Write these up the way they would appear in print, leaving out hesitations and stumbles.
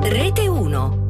Rete 1.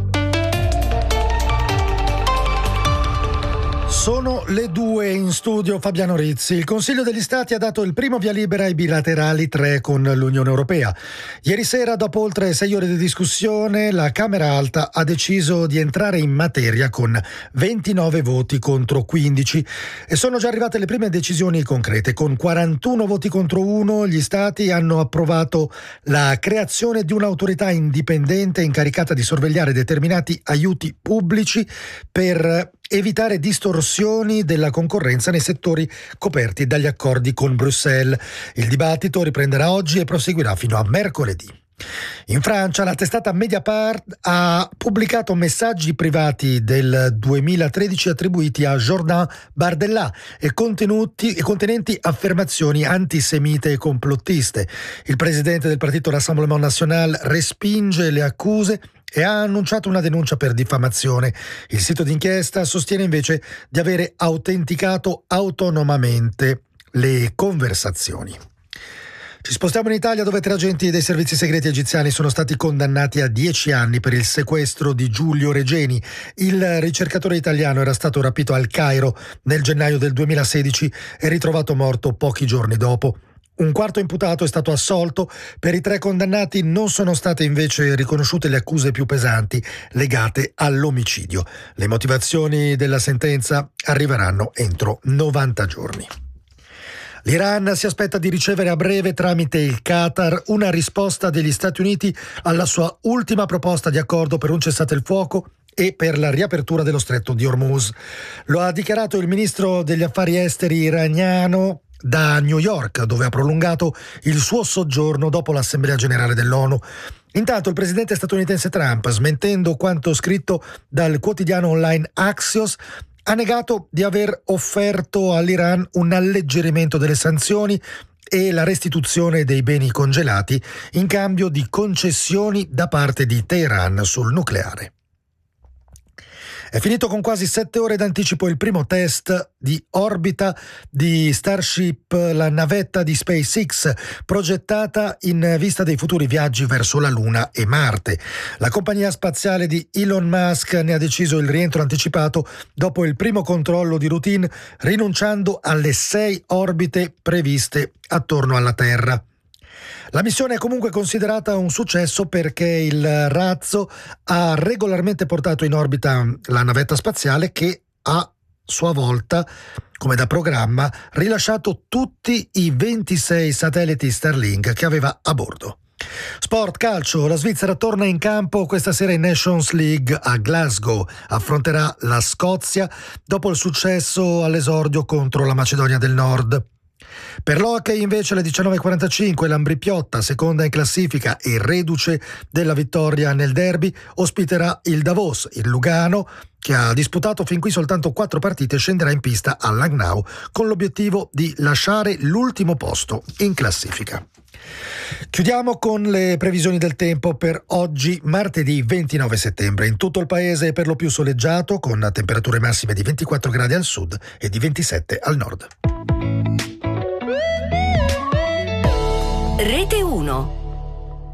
Sono le 2 in studio Fabiano Rizzi. Il Consiglio degli Stati ha dato il primo via libera ai bilaterali 3 con l'Unione Europea. Ieri sera, dopo oltre 6 ore di discussione, la Camera Alta ha deciso di entrare in materia con 29 voti contro 15 e sono già arrivate le prime decisioni concrete. Con 41 voti contro 1 gli Stati hanno approvato la creazione di un'autorità indipendente incaricata di sorvegliare determinati aiuti pubblici per evitare distorsioni della concorrenza nei settori coperti dagli accordi con Bruxelles. Il dibattito riprenderà oggi e proseguirà fino a mercoledì. In Francia la testata Mediapart ha pubblicato messaggi privati del 2013 attribuiti a Jordan Bardella e contenenti affermazioni antisemite e complottiste. Il presidente del partito Rassemblement National respinge le accuse e ha annunciato una denuncia per diffamazione. Il sito d'inchiesta sostiene invece di avere autenticato autonomamente le conversazioni. Ci spostiamo in Italia, dove 3 agenti dei servizi segreti egiziani sono stati condannati a 10 anni per il sequestro di Giulio Regeni. Il ricercatore italiano era stato rapito al Cairo nel gennaio del 2016 e ritrovato morto pochi giorni dopo. Un quarto imputato è stato assolto. Per i 3 condannati non sono state invece riconosciute le accuse più pesanti legate all'omicidio. Le motivazioni della sentenza arriveranno entro 90 giorni. L'Iran si aspetta di ricevere a breve, tramite il Qatar, una risposta degli Stati Uniti alla sua ultima proposta di accordo per un cessate-il-fuoco e per la riapertura dello stretto di Hormuz. Lo ha dichiarato il ministro degli affari esteri iraniano da New York, dove ha prolungato il suo soggiorno dopo l'Assemblea Generale dell'ONU. Intanto il presidente statunitense Trump, smentendo quanto scritto dal quotidiano online Axios, ha negato di aver offerto all'Iran un alleggerimento delle sanzioni e la restituzione dei beni congelati in cambio di concessioni da parte di Teheran sul nucleare. È finito con quasi 7 ore d'anticipo il primo test di orbita di Starship, la navetta di SpaceX, progettata in vista dei futuri viaggi verso la Luna e Marte. La compagnia spaziale di Elon Musk ne ha deciso il rientro anticipato dopo il primo controllo di routine, rinunciando alle 6 orbite previste attorno alla Terra. La missione è comunque considerata un successo perché il razzo ha regolarmente portato in orbita la navetta spaziale, che a sua volta, come da programma, rilasciato tutti i 26 satelliti Starlink che aveva a bordo. Sport, calcio, la Svizzera torna in campo questa sera in Nations League a Glasgow, affronterà la Scozia dopo il successo all'esordio contro la Macedonia del Nord. Per l'hockey invece alle 19.45 l'Ambrì-Piotta, seconda in classifica e reduce della vittoria nel derby, ospiterà il Davos. Il Lugano, che ha disputato fin qui soltanto 4 partite, scenderà in pista a Langnau con l'obiettivo di lasciare l'ultimo posto in classifica. Chiudiamo con le previsioni del tempo per oggi, martedì 29 settembre. In tutto il paese è per lo più soleggiato, con temperature massime di 24 gradi al sud e di 27 al nord. Rete 1.